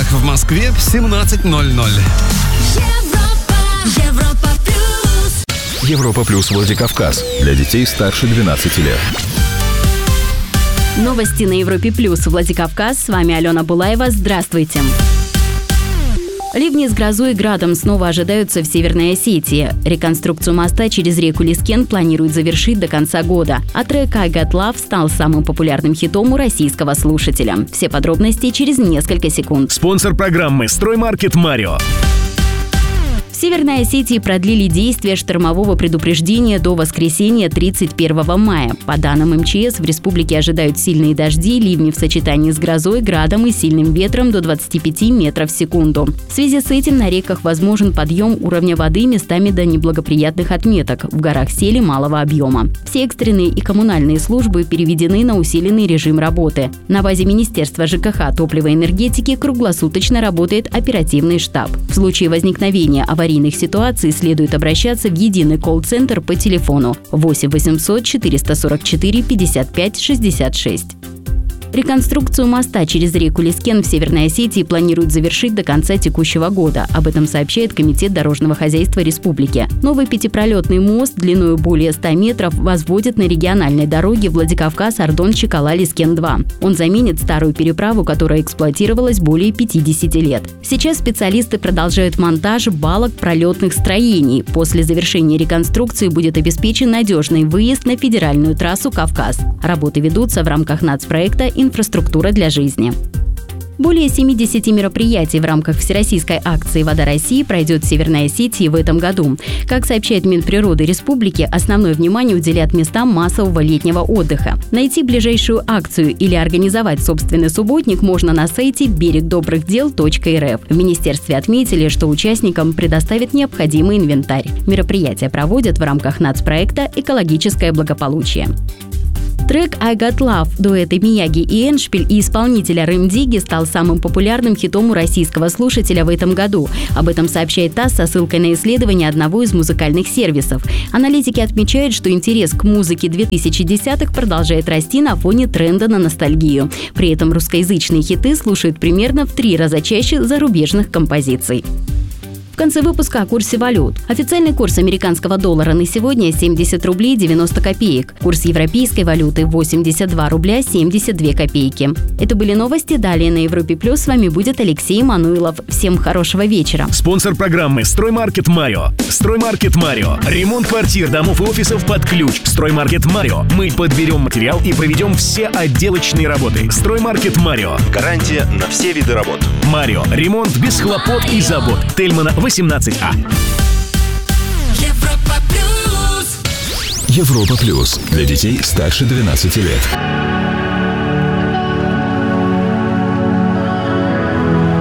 В Москве 17:00. Европа плюс Владикавказ. Для детей старше 12 лет. Новости на Европе плюс Владикавказ. С вами Алена Булаева. Здравствуйте. Ливни с грозой и градом снова ожидаются в Северной Осетии. Реконструкцию моста через реку Лискен планируют завершить до конца года. А трек «I Got Love» стал самым популярным хитом у российского слушателя. Все подробности через несколько секунд. Спонсор программы «Строймаркет Марио». В Северной Осетии продлили действие штормового предупреждения до воскресенья 31 мая. По данным МЧС, в республике ожидают сильные дожди, ливни в сочетании с грозой, градом и сильным ветром до 25 метров в секунду. В связи с этим на реках возможен подъем уровня воды местами до неблагоприятных отметок. В горах сели малого объема. Все экстренные и коммунальные службы переведены на усиленный режим работы. На базе Министерства ЖКХ, топлива и энергетики круглосуточно работает оперативный штаб. В случае возникновения аварийных ситуаций следует обращаться в единый колл-центр по телефону 8 800 444 55 66. Реконструкцию моста через реку Лискен в Северной Осетии планируют завершить до конца текущего года. Об этом сообщает Комитет дорожного хозяйства республики. Новый пятипролетный мост длиной более 100 метров возводят на региональной дороге Владикавказ-Ардон-Чакала-Лискен-2. Он заменит старую переправу, которая эксплуатировалась более 50 лет. Сейчас специалисты продолжают монтаж балок пролетных строений. После завершения реконструкции будет обеспечен надежный выезд на федеральную трассу «Кавказ». Работы ведутся в рамках нацпроекта «Инфраструктура для жизни». Более 70 мероприятий в рамках всероссийской акции «Вода России» пройдет в Северной Осетии в этом году. Как сообщает Минприроды республики, основное внимание уделят местам массового летнего отдыха. Найти ближайшую акцию или организовать собственный субботник можно на сайте берегдобрыхдел.рф. В министерстве отметили, что участникам предоставят необходимый инвентарь. Мероприятия проводят в рамках нацпроекта «Экологическое благополучие». Трек «I Got Love» дуэта Мияги и Эншпиль и исполнителя Рем Дигги стал самым популярным хитом у российского слушателя в этом году. Об этом сообщает ТАСС со ссылкой на исследование одного из музыкальных сервисов. Аналитики отмечают, что интерес к музыке 2010-х продолжает расти на фоне тренда на ностальгию. При этом русскоязычные хиты слушают примерно в 3 раза чаще зарубежных композиций. В конце выпуска о курсе валют. Официальный курс американского доллара на сегодня 70 рублей 90 копеек. Курс европейской валюты 82 рубля 72 копейки. Это были новости. Далее на Европе Плюс с вами будет Алексей Мануилов. Всем хорошего вечера. Спонсор программы «Строймаркет Марио». «Строймаркет Марио». Ремонт квартир, домов и офисов под ключ. «Строймаркет Марио». Мы подберем материал и проведем все отделочные работы. «Строймаркет Марио». Гарантия на все виды работ. Марио. Ремонт без хлопот и забот. Тельмана 18А. Европа плюс. Для детей старше 12 лет.